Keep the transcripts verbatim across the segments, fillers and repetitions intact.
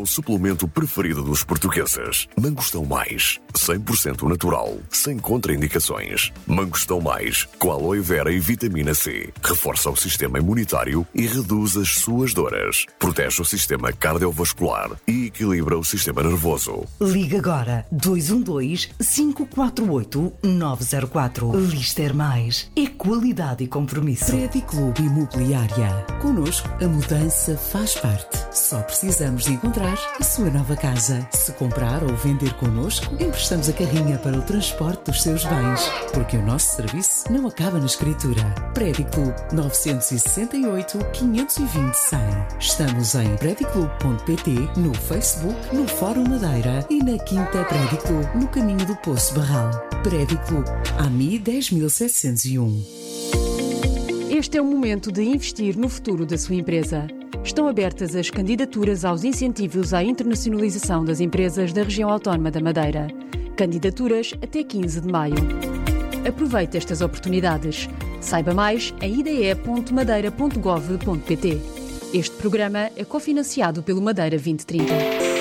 o suplemento preferido dos portugueses. Mangostão Mais, cem por cento natural, sem contraindicações. Mangostão Mais, com aloe vera e vitamina C. Reforça o sistema imunitário e reduz as suas dores. Protege o sistema cardiovascular e equilibra o sistema nervoso. Liga agora dois um dois, cinco quatro oito, nove zero quatro. Lister Mais é qualidade e compromisso. Prédio Clube Imobiliária. Connosco, a mudança faz parte. Só precisamos de encontrar a sua nova casa. Se comprar ou vender connosco, emprestamos a carrinha para o transporte dos seus bens. Porque o nosso serviço não acaba na escritura. Prédio Clube nove seis oito, quinhentos e vinte, cem. Estamos em prédio clube ponto pt, no Facebook, no Fórum Madeira e na Quinta Prédio Clube, no caminho do Poço Barral. Prédio Clube, A M I dez mil setecentos e um. Este é o momento de investir no futuro da sua empresa. Estão abertas as candidaturas aos incentivos à internacionalização das empresas da região autónoma da Madeira. Candidaturas até quinze de maio. Aproveite estas oportunidades. Saiba mais em i d e ponto madeira ponto gov ponto pt. Este programa é cofinanciado pelo Madeira vinte trinta.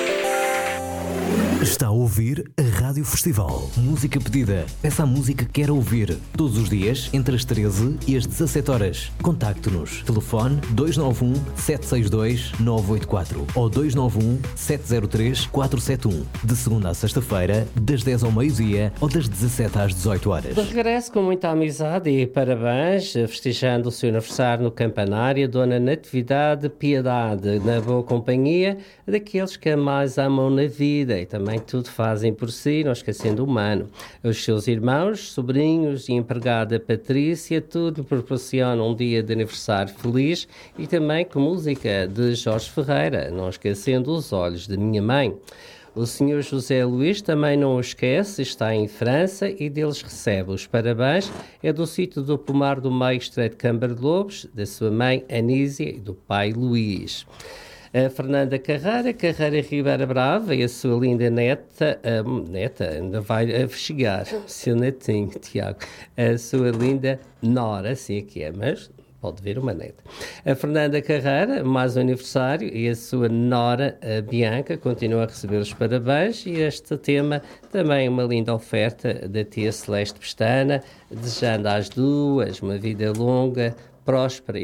Está a ouvir a Rádio Festival. Música pedida. Peça a música que quer ouvir. Todos os dias, entre as treze e as dezassete horas. Contacte-nos. Telefone dois nove um, sete seis dois, nove oito quatro ou dois nove um, sete zero três, quatro sete um. De segunda a sexta-feira, das dez ao meio-dia ou das dezassete às dezoito horas. De regresso com muita amizade e parabéns, festejando o seu aniversário no campanário, Dona Natividade Piedade, na boa companhia daqueles que a mais amam na vida e também tudo fazem por si, não esquecendo o humano. Os seus irmãos, sobrinhos e empregada Patrícia, tudo proporciona um dia de aniversário feliz e também com música de Jorge Ferreira, não esquecendo os olhos de minha mãe. O senhor José Luís também não o esquece, está em França e deles recebe os parabéns. É do sítio do Pomar do Meio, Estreito de Câmara de Lobos, da sua mãe Anísia e do pai Luís. A Fernanda Carreira, Carreira Ribeira Brava e a sua linda neta, a neta, ainda vai a chegar, seu netinho, Tiago, a sua linda nora, assim é que é, mas pode ver uma neta. A Fernanda Carreira, mais um aniversário, e a sua nora, a Bianca, continua a receber os parabéns, e este tema também é uma linda oferta da tia Celeste Pestana, desejando às duas uma vida longa, próspera e